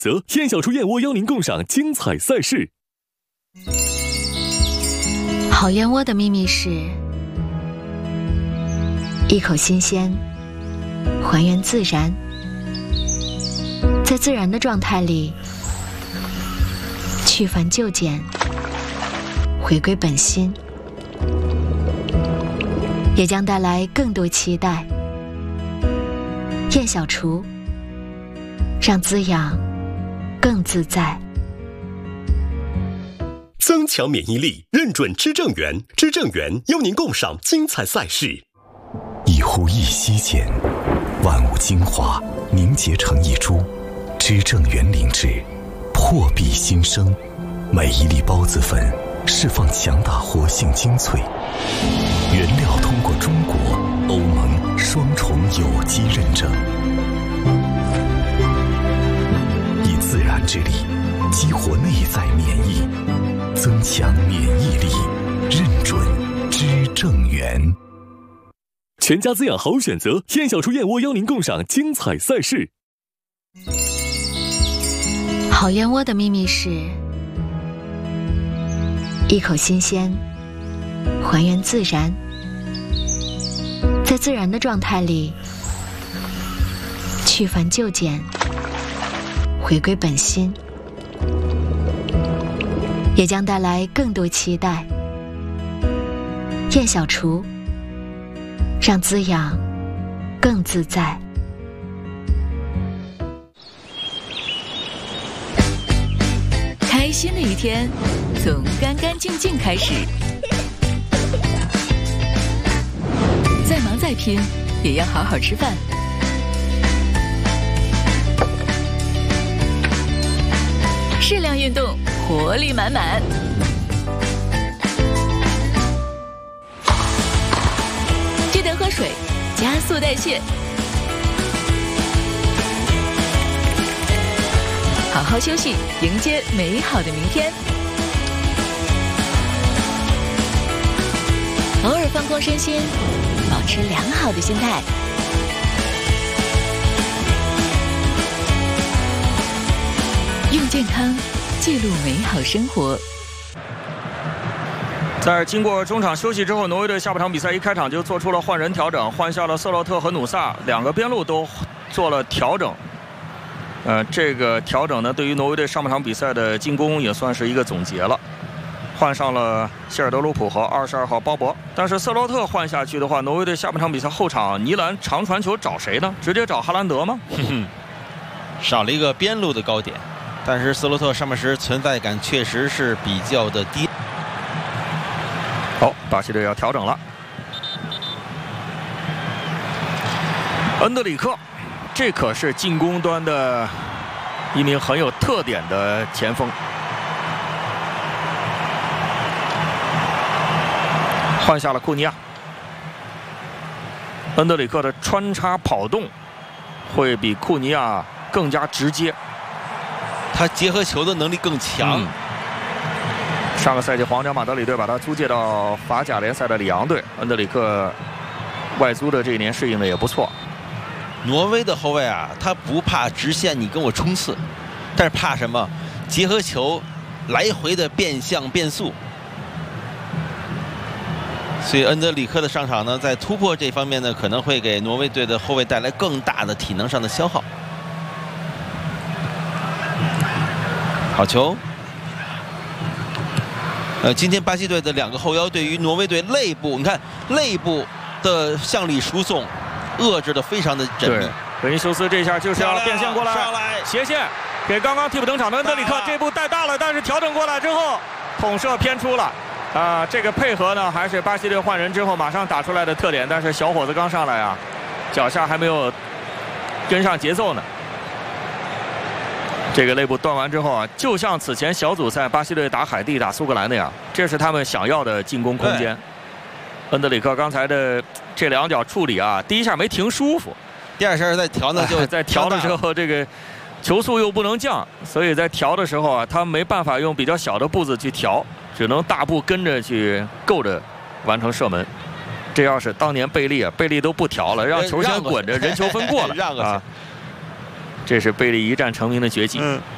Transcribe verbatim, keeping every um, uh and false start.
则燕小厨燕窝邀您共赏精彩赛事。 好燕窝的秘密是一口新鲜，还原自然，在自然的状态里去繁就简，回归本心，也将带来更多期待。燕小厨，让滋养更自在。 增强免疫力，认准知正源，知正源邀您共赏精彩赛事。 一呼一吸间，万物精华凝结成一株，知正源灵芝破壁新生，每一粒孢子粉释放强大活性精粹，原料通过中国、欧盟双重有机认证，以自然之力激活内在免疫，增强免疫力，认准知正源。 全家滋养好选择，燕小厨燕窝邀您共赏精彩赛事。 好燕窝的秘密是一口新鲜，还原自然，在自然的状态里去繁就简，回归本心，也将带来更多期待。燕小厨，让滋养更自在。 开心的一天从干干净净开始，再忙再拼也要好好吃饭。适量运动，活力满满。记得喝水，加速代谢。好好休息，迎接美好的明天。偶尔放空身心，保持良好的心态。用健康记录美好生活。 在经过中场休息之后，挪威队下半场比赛一开场就做出了换人调整，换下了瑟洛特和努萨两个边路都做了调整。呃，这个调整呢，对于挪威队上半场比赛的进攻也算是一个总结了。换上了希尔德鲁普和二十二号鲍勃，但是瑟洛特换下去的话，挪威队下半场比赛后场尼兰长传球找谁呢？直接找哈兰德吗？ 哼哼，少了一个边路的高点，但是瑟洛特上半时存在感确实是比较的低。 好，巴西队要调整了。恩德里克，这可是进攻端的一名很有特点的前锋。换下了库尼亚，恩德里克的穿插跑动会比库尼亚更加直接， 他结合球的能力更强。嗯， 上个赛季皇家马德里队把他租借到法甲联赛的里昂队，恩德里克外租的这一年适应的也不错。 挪威的后卫啊，他不怕直线你跟我冲刺，但是怕什么？结合球来回的变向变速。所以恩德里克的上场呢，在突破这方面呢，可能会给挪威队的后卫带来更大的体能上的消耗。好球！呃，今天巴西队的两个后腰对于挪威队肋部，你看肋部的向里输送，遏制的非常的缜密。 维尼修斯这下就是要变线过来， 上来斜线给刚刚替补登场的恩德里克，这步带大了，但是调整过来之后，捅射偏出了。啊、呃，这个配合呢，还是巴西队换人之后马上打出来的特点。但是小伙子刚上来啊，脚下还没有跟上节奏呢。这个肋部断完之后啊，就像此前小组赛巴西队打海地、打苏格兰那样，这是他们想要的进攻空间。恩德里克刚才的这两脚处理啊，第一下没停舒服， 第二下在调呢，就在调的时候这个球速又不能降，所以在调的时候啊，他没办法用比较小的步子去调。只能大步跟着去够着完成射门。这要是当年贝利啊，贝利都不调了，让球先滚着，人球分过了， 让个啊，这是贝利一战成名的绝技。嗯